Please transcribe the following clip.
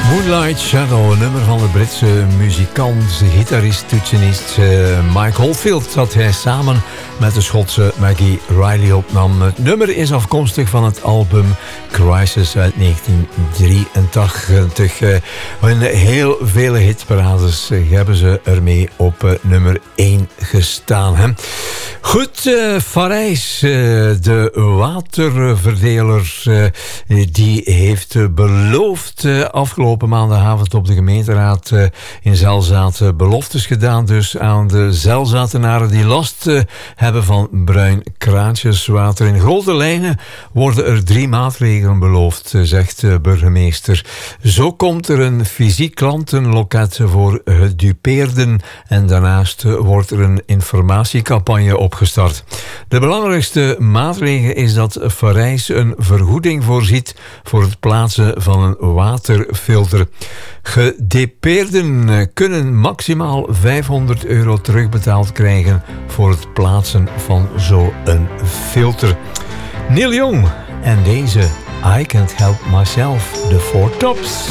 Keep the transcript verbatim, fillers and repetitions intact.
Moonlight Shadow, een nummer van de Britse muzikant, gitarist, toetsenist uh, Mike Oldfield, dat hij samen met de Schotse Maggie Riley opnam. Het nummer is afkomstig van het album Crisis uit negentien drieëntachtig. Uh, in heel vele hitparades uh, hebben ze ermee op uh, nummer één gestaan. Hè? Goed, uh, Farijs, uh, de waterverdeler, uh, die heeft uh, beloofd uh, afgelopen maandagavond op de gemeenteraad uh, in Zelzaat uh, beloftes gedaan dus aan de Zelzatenaren die last uh, hebben van bruin kraantjeswater. In grote lijnen worden er drie maatregelen beloofd, uh, zegt uh, burgemeester. Zo komt er een fysiek klantenloket voor gedupeerden en daarnaast uh, wordt er een informatiecampagne opgestart. De belangrijkste maatregel is dat Farijs een vergoeding voorziet voor het plaatsen van een waterfilter. Gedupeerden kunnen maximaal vijfhonderd euro terugbetaald krijgen voor het plaatsen van zo'n filter. Neil Young en deze I Can't Help Myself, de Four Tops.